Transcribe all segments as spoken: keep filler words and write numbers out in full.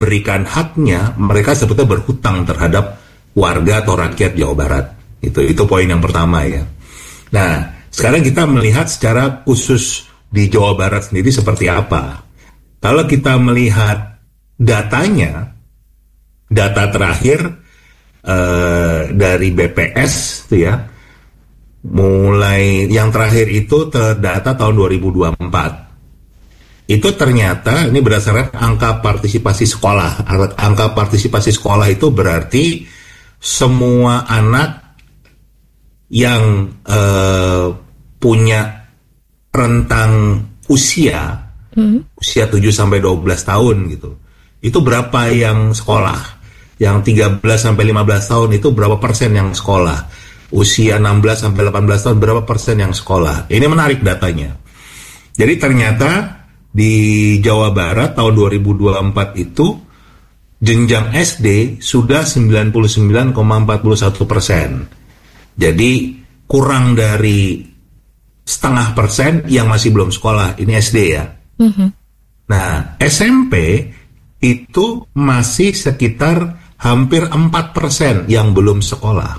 memberikan haknya, mereka sebetulnya berhutang terhadap warga atau rakyat Jawa Barat. Itu itu poin yang pertama ya. Nah, sekarang kita melihat secara khusus di Jawa Barat sendiri seperti apa. Kalau kita melihat datanya, data terakhir uh, dari B P S tuh ya, mulai yang terakhir itu terdata tahun dua ribu dua puluh empat. Itu ternyata ini berdasarkan angka partisipasi sekolah. Angka partisipasi sekolah itu berarti semua anak yang uh, punya rentang usia hmm. usia tujuh sampai dua belas tahun gitu. Itu berapa yang sekolah? Yang tiga belas sampai lima belas tahun itu berapa persen yang sekolah? Usia enam belas sampai delapan belas tahun berapa persen yang sekolah? Ini menarik datanya. Jadi ternyata di Jawa Barat tahun dua ribu dua puluh empat itu jenjang S D sudah sembilan puluh sembilan koma empat satu persen. Jadi kurang dari setengah persen yang masih belum sekolah. Ini S D ya. Mm-hmm. Nah, S M P itu masih sekitar hampir empat persen yang belum sekolah.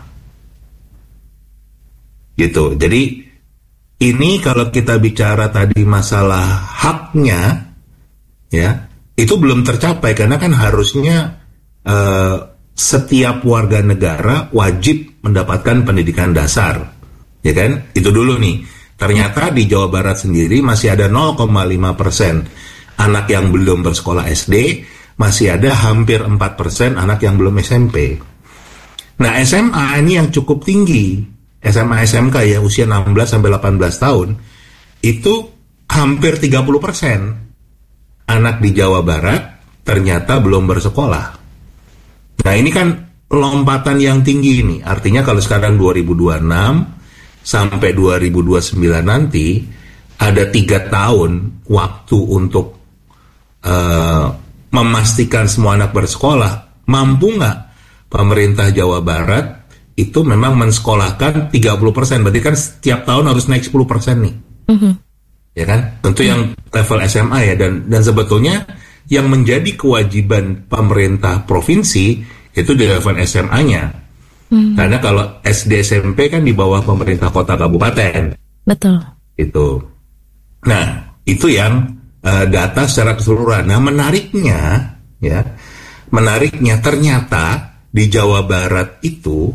Gitu. Jadi ini kalau kita bicara tadi masalah haknya, ya, itu belum tercapai karena kan harusnya uh, setiap warga negara wajib mendapatkan pendidikan dasar, ya kan? Itu dulu nih. Ternyata di Jawa Barat sendiri masih ada nol koma lima persen anak yang belum bersekolah S D, masih ada hampir empat persen anak yang belum S M P. Nah, S M A ini yang cukup tinggi. S M A S M K ya usia enam belas sampai delapan belas tahun itu hampir tiga puluh persen anak di Jawa Barat ternyata belum bersekolah. Nah, ini kan lompatan yang tinggi ini. Artinya kalau sekarang dua ribu dua puluh enam sampai dua ribu dua puluh sembilan nanti ada tiga tahun waktu untuk uh, memastikan semua anak bersekolah. Mampu nggak pemerintah Jawa Barat itu memang mensekolahkan tiga puluh persen, berarti kan setiap tahun harus naik sepuluh persen nih. Mm-hmm. Ya kan? Tentu mm-hmm. yang level S M A ya, dan dan sebetulnya yang menjadi kewajiban pemerintah provinsi itu di level S M A-nya. Mm-hmm. Karena kalau S D S M P kan di bawah pemerintah kota kabupaten. Betul. Itu. Nah, itu yang uh, data secara keseluruhan. Nah, menariknya ya, menariknya ternyata di Jawa Barat itu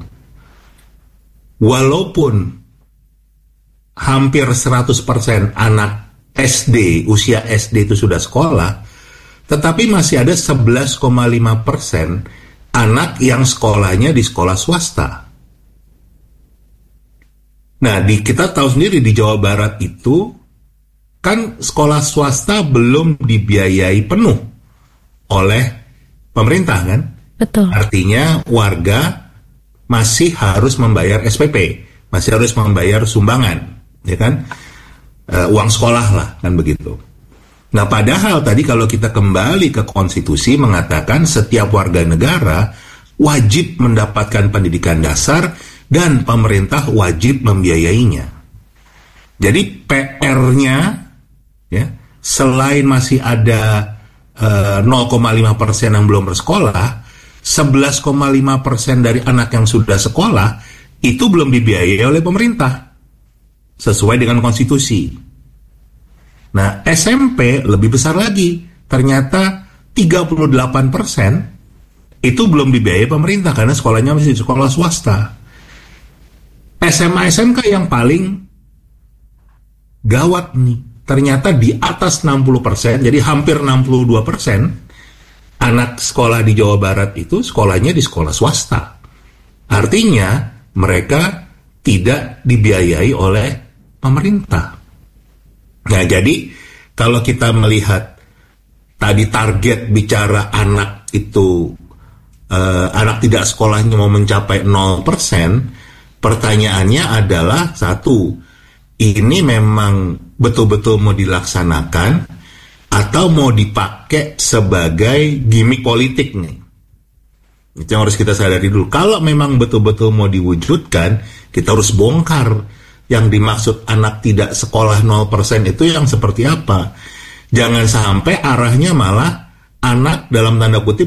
walaupun hampir seratus persen anak S D, usia S D itu sudah sekolah, tetapi masih ada sebelas koma lima persen anak yang sekolahnya di sekolah swasta. Nah, di, kita tahu sendiri di Jawa Barat itu, kan sekolah swasta belum dibiayai penuh oleh pemerintah kan? Betul. Artinya warga masih harus membayar S P P, masih harus membayar sumbangan, ya kan, e, uang sekolah lah, kan begitu. Nah, padahal tadi kalau kita kembali ke konstitusi mengatakan setiap warga negara wajib mendapatkan pendidikan dasar dan pemerintah wajib membiayainya. Jadi P R-nya, ya, selain masih ada e, nol koma lima persen yang belum bersekolah, sebelas koma lima persen dari anak yang sudah sekolah itu belum dibiayai oleh pemerintah sesuai dengan konstitusi. Nah, S M P lebih besar lagi. Ternyata tiga puluh delapan persen itu belum dibiayai pemerintah karena sekolahnya masih di sekolah swasta. S M A S M K yang paling gawat nih, ternyata di atas enam puluh persen, jadi hampir enam puluh dua persen anak sekolah di Jawa Barat itu sekolahnya di sekolah swasta. Artinya mereka tidak dibiayai oleh pemerintah. Nah, jadi kalau kita melihat tadi target bicara anak itu eh, anak tidak sekolahnya mau mencapai nol persen, pertanyaannya adalah satu, ini memang betul-betul mau dilaksanakan atau mau dipakai sebagai gimmick politik nih? Itu yang harus kita sadari dulu. Kalau memang betul-betul mau diwujudkan, kita harus bongkar yang dimaksud anak tidak sekolah nol persen itu yang seperti apa. Jangan sampai arahnya malah anak dalam tanda kutip